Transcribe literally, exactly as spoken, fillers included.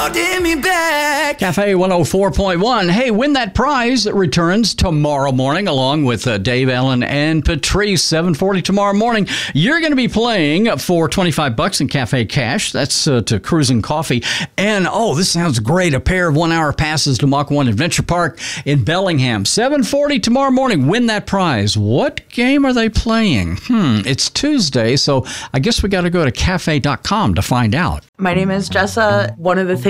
holding me back. Cafe one oh four point one. Hey, win that prize that returns tomorrow morning along with uh, Dave, Ellen, and Patrice. seven forty tomorrow morning. You're going to be playing for twenty-five bucks in Cafe Cash. That's uh, to Cruising Coffee. And, oh, this sounds great. A pair of one-hour passes to Mach one Adventure Park in Bellingham. seven forty tomorrow morning. Win that prize. What game are they playing? Hmm, it's Tuesday, so I guess we got to go to cafe dot com to find out. My name is Jessa. One of the things